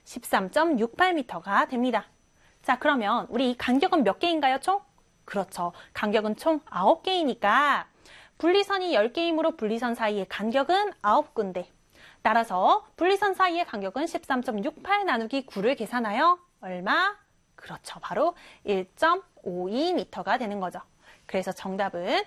13.68m가 됩니다. 자, 그러면 우리 이 간격은 몇 개인가요, 총? 그렇죠. 간격은 총 9개이니까 분리선이 10개이므로 분리선 사이의 간격은 9군데. 따라서 분리선 사이의 간격은 13.68 나누기 9를 계산하여 얼마? 그렇죠. 바로 1.52m가 되는 거죠. 그래서 정답은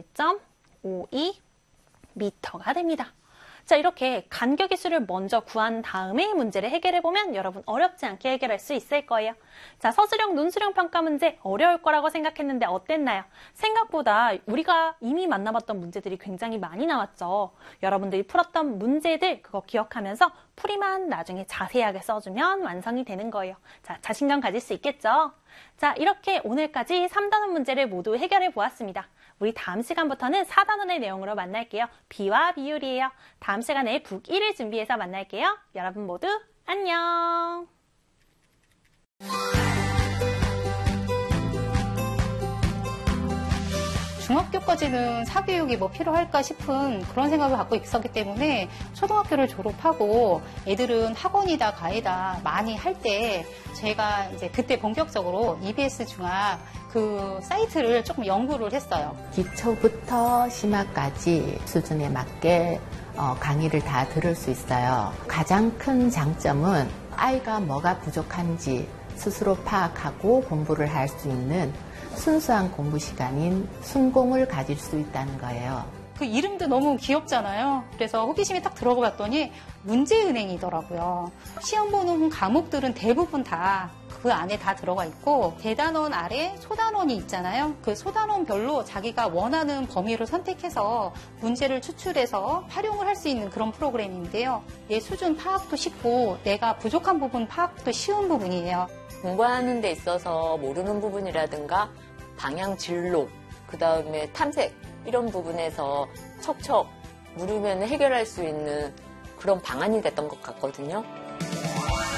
1.52m가 됩니다. 자, 이렇게 간격의 수를 먼저 구한 다음에 문제를 해결해보면 여러분 어렵지 않게 해결할 수 있을 거예요. 자, 서술형, 논술형 평가 문제 어려울 거라고 생각했는데 어땠나요? 생각보다 우리가 이미 만나봤던 문제들이 굉장히 많이 나왔죠. 여러분들이 풀었던 문제들 그거 기억하면서 풀이만 나중에 자세하게 써주면 완성이 되는 거예요. 자, 자신감 가질 수 있겠죠? 자, 이렇게 오늘까지 3단원 문제를 모두 해결해 보았습니다. 우리 다음 시간부터는 4단원의 내용으로 만날게요. 비와 비율이에요. 다음 시간에 북 1을 준비해서 만날게요. 여러분 모두 안녕! 중학교까지는 사교육이 뭐 필요할까 싶은 그런 생각을 갖고 있었기 때문에 초등학교를 졸업하고 애들은 학원이다 가이다 많이 할 때 제가 이제 그때 본격적으로 EBS 중학 그 사이트를 조금 연구를 했어요. 기초부터 심화까지 수준에 맞게 강의를 다 들을 수 있어요. 가장 큰 장점은 아이가 뭐가 부족한지 스스로 파악하고 공부를 할 수 있는 순수한 공부 시간인 순공을 가질 수 있다는 거예요. 그 이름도 너무 귀엽잖아요. 그래서 호기심이 딱 들어가 봤더니 문제은행이더라고요. 시험 보는 과목들은 대부분 다 그 안에 다 들어가 있고 대단원 아래 소단원이 있잖아요. 그 소단원별로 자기가 원하는 범위를 선택해서 문제를 추출해서 활용을 할 수 있는 그런 프로그램인데요. 내 수준 파악도 쉽고 내가 부족한 부분 파악도 쉬운 부분이에요. 공부하는 데 있어서 모르는 부분이라든가 방향 진로, 그 다음에 탐색 이런 부분에서 척척 물으면 해결할 수 있는 그런 방안이 됐던 것 같거든요.